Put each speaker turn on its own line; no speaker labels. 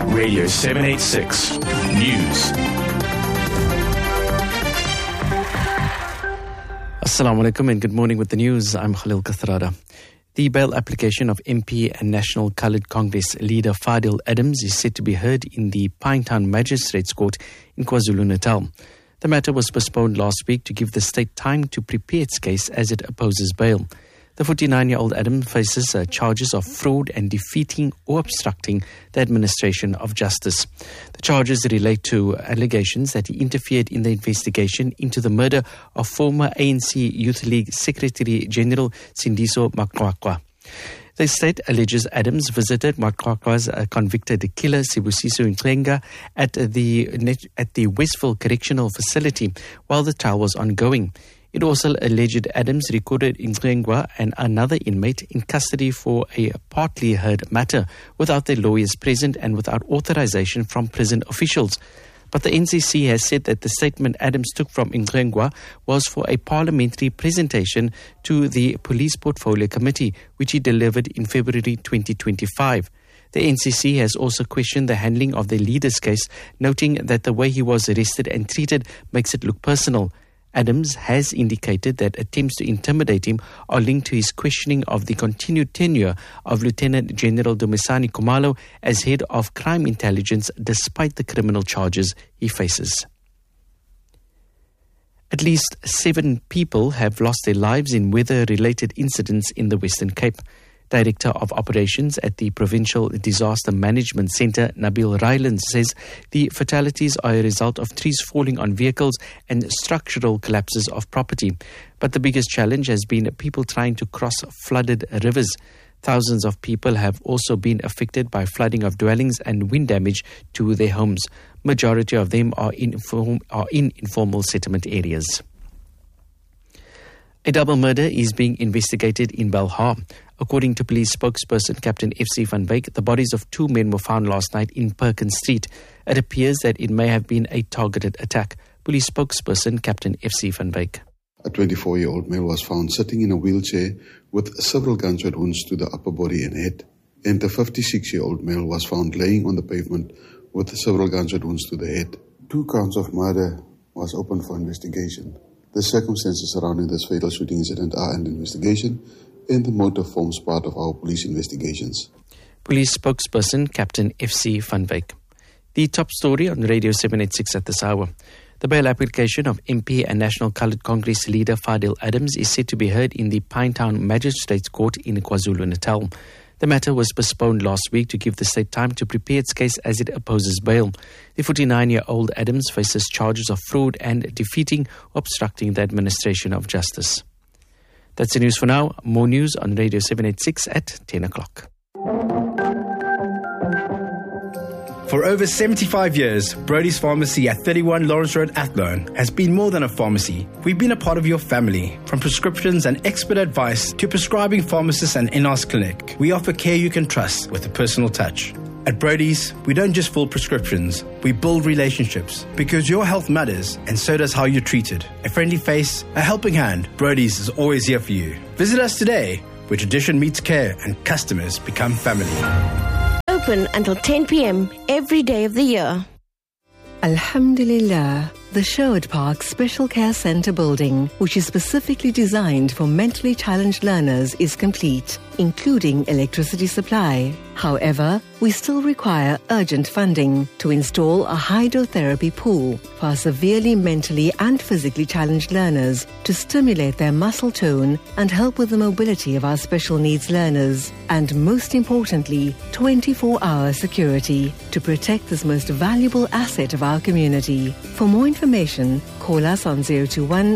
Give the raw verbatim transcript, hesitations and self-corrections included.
Radio seven eighty-six News.
Assalamu alaikum and good morning with the news. I'm Khalil Kathrada. The bail application of M P and National Coloured Congress leader Fadil Adams is set to be heard in the Pinetown Magistrates Court in KwaZulu-Natal. The matter was postponed last week to give the state time to prepare its case as it opposes bail. The forty-nine-year-old Adams faces uh, charges of fraud and defeating or obstructing the administration of justice. The charges relate to allegations that he interfered in the investigation into the murder of former A N C Youth League Secretary General Sindiso Maqwaqwa. The state alleges Adams visited Maqwaqwa's uh, convicted killer Sibusiso Ncwenga at the at the Westville Correctional Facility while the trial was ongoing. It also alleged Adams recorded Ncwenga and another inmate in custody for a partly heard matter without their lawyers present and without authorization from prison officials. But the N C C has said that the statement Adams took from Ncwenga was for a parliamentary presentation to the Police Portfolio Committee, which he delivered in February twenty twenty-five. The N C C has also questioned the handling of the leader's case, noting that the way he was arrested and treated makes it look personal. Adams has indicated that attempts to intimidate him are linked to his questioning of the continued tenure of Lieutenant General Dumisani Khumalo as head of crime intelligence despite the criminal charges he faces. At least seven people have lost their lives in weather-related incidents in the Western Cape. Director of Operations at the Provincial Disaster Management Centre, Nabil Ryland, says the fatalities are a result of trees falling on vehicles and structural collapses of property. But the biggest challenge has been people trying to cross flooded rivers. Thousands of people have also been affected by flooding of dwellings and wind damage to their homes. Majority of them are in, inform, are in informal settlement areas. A double murder is being investigated in Belhar. According to police spokesperson Captain F C van Wyk, the bodies of two men were found last night in Perkins Street. It appears that it may have been a targeted attack. Police spokesperson Captain F C van Wyk.
A twenty-four-year-old male was found sitting in a wheelchair with several gunshot wounds to the upper body and head. And the fifty-six-year-old male was found laying on the pavement with several gunshot wounds to the head. Two counts of murder was opened for investigation. The circumstances surrounding this fatal shooting incident are under investigation, and the motive forms part of our police investigations.
Police spokesperson Captain F C van Wyk. The top story on Radio seven eighty-six at this hour. The bail application of M P and National Coloured Congress leader Fadil Adams is set to be heard in the Pinetown Magistrates Court in KwaZulu-Natal. The matter was postponed last week to give the state time to prepare its case as it opposes bail. The forty-nine-year-old Adams faces charges of fraud and defeating or obstructing the administration of justice. That's the news for now. More news on Radio seven eighty-six at ten o'clock.
For over seventy-five years, Brody's Pharmacy at thirty-one Lawrence Road, Athlone, has been more than a pharmacy. We've been a part of your family. From prescriptions and expert advice to prescribing pharmacists and in-house clinic, we offer care you can trust with a personal touch. At Brody's, we don't just fill prescriptions, we build relationships. Because your health matters, and so does how you're treated. A friendly face, a helping hand, Brody's is always here for you. Visit us today, where tradition meets care and customers become family.
Open until ten p.m. every day of the year.
Alhamdulillah, the Sherwood Park Special Care Centre building, which is specifically designed for mentally challenged learners, is complete, including electricity supply. However, we still require urgent funding to install a hydrotherapy pool for severely mentally and physically challenged learners to stimulate their muscle tone and help with the mobility of our special needs learners. And most importantly, twenty-four hour security to protect this most valuable asset of our community. For more information, call us on zero two one,